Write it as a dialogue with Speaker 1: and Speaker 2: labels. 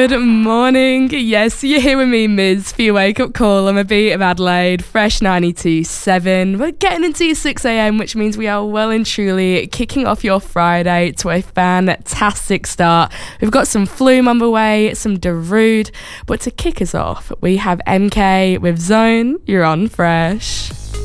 Speaker 1: Good morning. Yes, you're here with me, Miz, for your wake-up call on a beat of Adelaide, Fresh 92.7. We're getting into your 6 a.m, which means we are well and truly kicking off your Friday to a fantastic start. We've got some Flume on the way, some Darude, but to kick us off, we have MK with Zone. You're on Fresh.